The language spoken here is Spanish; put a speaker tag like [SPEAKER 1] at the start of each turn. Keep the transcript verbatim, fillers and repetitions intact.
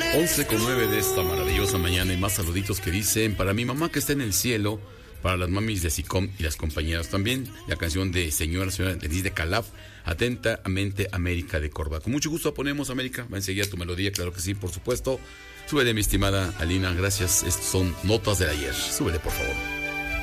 [SPEAKER 1] once con nueve de esta maravillosa mañana y más saluditos que dicen para mi mamá que está en el cielo, para las mamis de SICOM y las compañeras también, la canción de Señora, señora Denise de Calaf, atentamente América de Córdoba. Con mucho gusto ponemos América, va enseguida tu melodía, claro que sí, por supuesto. Súbele mi estimada Alina, gracias, estos son notas del ayer, súbele por favor.